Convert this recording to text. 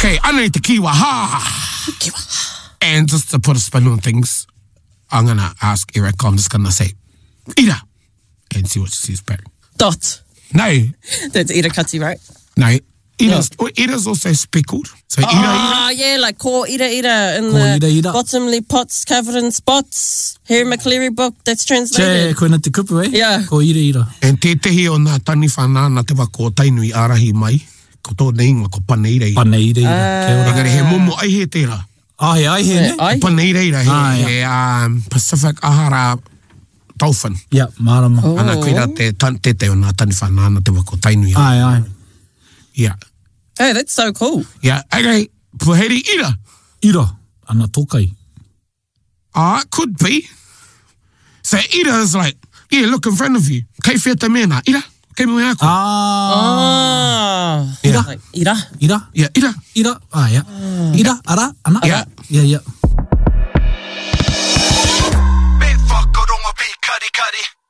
Okay, ana te kiwa, ha. And just to put a spin on things, I'm going to ask Erica, I'm just going to say, Ira, and see what she says back. Dot. No. That's ira kati, right? No. Ira's also speckled. So ira. Yeah, like ko ira in Ko the ira. bottomly pots covered in spots. Harry McCleary book, that's translated. Koina te kupu, eh? Yeah. Ko ira. And te tehi o nā tani whanāna te wako o tainui arahi mai, ko tō neinga ko paneira ira. Paneira ira. Engari he momo ai he tērā. Ai he, ne? Ai. Paneira ira he Pacific Ahara dolphin. Yeah, marama. Ana koira te te o nā tani whanāna te wako o tainui. Ai. Yeah. Hey, that's so cool. Yeah, okay, puheri ira. Ira, ana tokai. Could be. So ira is like, yeah, look in front of you. Kei whea te mena, ira. Kei mo ako. Ira. Like, ira. Ira. Yeah, ira. Ira. Yeah. Ira, ara, ana. Yeah. Yeah. Big fuck, go don't be cuddy.